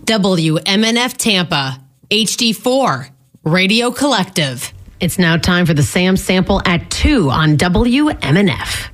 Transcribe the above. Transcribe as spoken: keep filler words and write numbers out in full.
W M N F Tampa, H D four, Radio Collective. It's now time for the Sam Sample at two on W M N F.